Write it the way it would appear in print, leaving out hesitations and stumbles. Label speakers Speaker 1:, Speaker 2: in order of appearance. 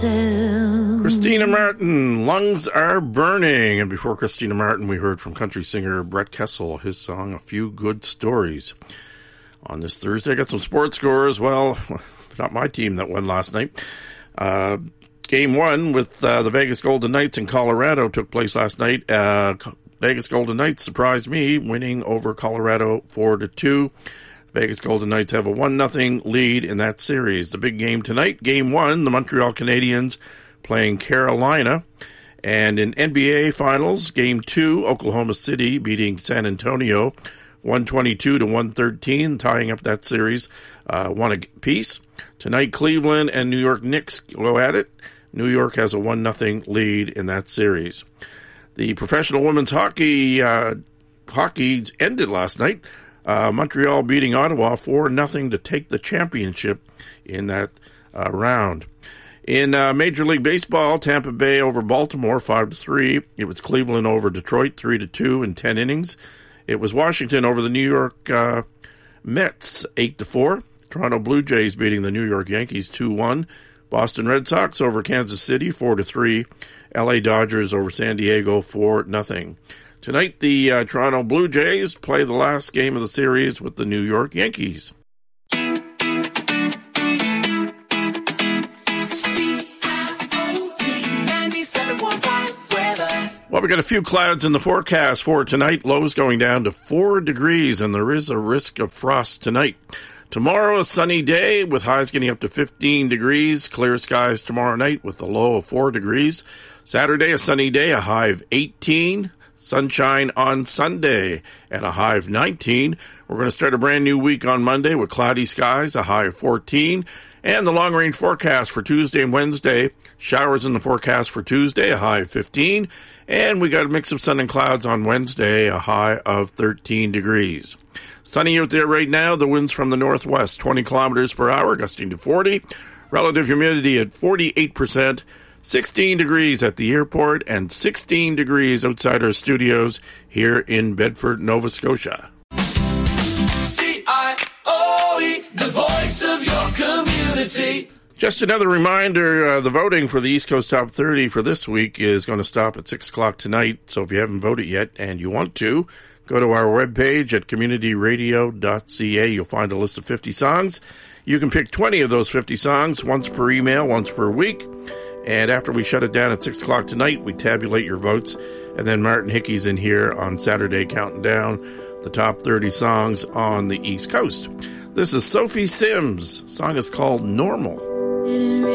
Speaker 1: Christina Martin, Lungs Are Burning. And before Christina Martin, we heard from country singer Brett Kessel, his song, A Few Good Stories. On this Thursday, I got some sports scores. Well, not my team that won last night. Game one with the Vegas Golden Knights in Colorado took place last night. Vegas Golden Knights surprised me, winning over Colorado 4-2. Vegas Golden Knights have a 1-0 lead in that series. The big game tonight, Game 1, the Montreal Canadiens playing Carolina. And in NBA Finals, Game 2, Oklahoma City beating San Antonio 122-113, tying up that series, one apiece. Tonight, Cleveland and New York Knicks go at it. New York has a 1-0 lead in that series. The professional women's hockey ended last night. Montreal beating Ottawa 4-0 to take the championship in that round. In Major League Baseball, Tampa Bay over Baltimore 5-3. It was Cleveland over Detroit 3-2 in 10 innings. It was Washington over the New York Mets 8-4. Toronto Blue Jays beating the New York Yankees 2-1. Boston Red Sox over Kansas City 4-3. LA Dodgers over San Diego 4-0. Tonight, the Toronto Blue Jays play the last game of the series with the New York Yankees. Well, we got a few clouds in the forecast for tonight. Lows going down to 4 degrees, and there is a risk of frost tonight. Tomorrow, a sunny day with highs getting up to 15 degrees. Clear skies tomorrow night with a low of 4 degrees. Saturday, a sunny day, a high of 18. Sunshine on Sunday at a high of 19. We're going to start a brand new week on Monday with cloudy skies, a high of 14. And the long-range forecast for Tuesday and Wednesday, showers in the forecast for Tuesday, a high of 15. And we got a mix of sun and clouds on Wednesday, a high of 13 degrees. Sunny out there right now. The winds from the northwest, 20 kilometers per hour, gusting to 40. Relative humidity at 48%. 16 degrees at the airport and 16 degrees outside our studios here in Bedford, Nova Scotia. CIOE, the voice of your community. Just another reminder, the voting for the East Coast Top 30 for this week is going to stop at 6 o'clock tonight. So if you haven't voted yet and you want to, go to our webpage at communityradio.ca. You'll find a list of 50 songs. You can pick 20 of those 50 songs, once per email, once per week. And after we shut it down at 6 o'clock tonight, we tabulate your votes. And then Martin Hickey's in here on Saturday counting down the top 30 songs on the East Coast. This is Sophie Sims. The song is called Normal.